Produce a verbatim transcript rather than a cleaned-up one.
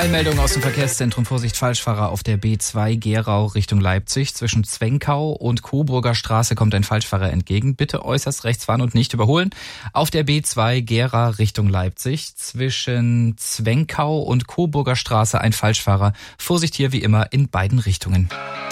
Eilmeldung aus dem Verkehrszentrum. Vorsicht, Falschfahrer auf der B zwei Gerau Richtung Leipzig. Zwischen Zwenkau und Coburger Straße kommt ein Falschfahrer entgegen. Bitte äußerst rechts fahren und nicht überholen. Auf der B zwei Gera Richtung Leipzig. Zwischen Zwenkau und Coburger Straße ein Falschfahrer. Vorsicht hier wie immer in beiden Richtungen.